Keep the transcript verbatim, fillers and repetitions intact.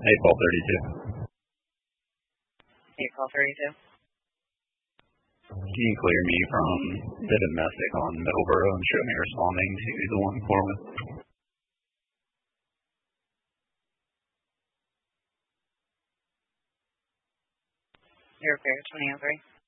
eight twelve thirty-two. eight twelve thirty-two. Can you clear me from the domestic on Middleborough and show me responding to the one for me? Your repair twenty oh three.